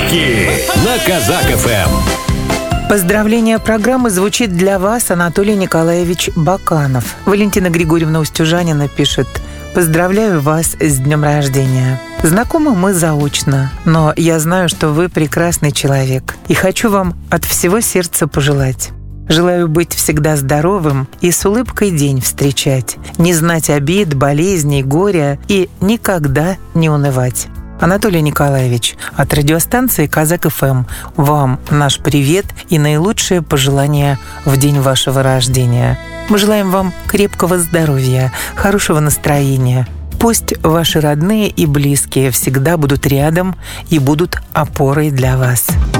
Подарочки на Казак ФМ. Поздравление программы звучит для вас Анатолий Николаевич Баканов. Валентина Григорьевна Устюжанина пишет: «Поздравляю вас с днем рождения. Знакомы мы заочно, но я знаю, что вы прекрасный человек, и хочу вам от всего сердца пожелать. Желаю быть всегда здоровым и с улыбкой день встречать, не знать обид, болезней, горя и никогда не унывать». Анатолий Николаевич, от радиостанции Казак ФМ вам наш привет и наилучшие пожелания в день вашего рождения. Мы желаем вам крепкого здоровья, хорошего настроения. Пусть ваши родные и близкие всегда будут рядом и будут опорой для вас.